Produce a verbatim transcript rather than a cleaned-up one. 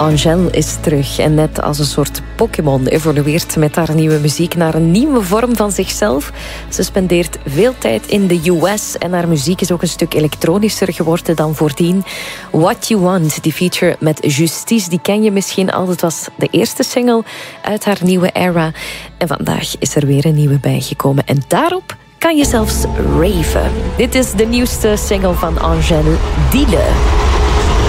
Angèle is terug en net als een soort Pokémon evolueert met haar nieuwe muziek naar een nieuwe vorm van zichzelf. Ze spendeert veel tijd in de U S en haar muziek is ook een stuk elektronischer geworden dan voordien. What You Want, die feature met Justice, die ken je misschien al. Het was de eerste single uit haar nieuwe era. En vandaag is er weer een nieuwe bijgekomen en daarop kan je zelfs raven. Dit is de nieuwste single van Angèle, Dealen.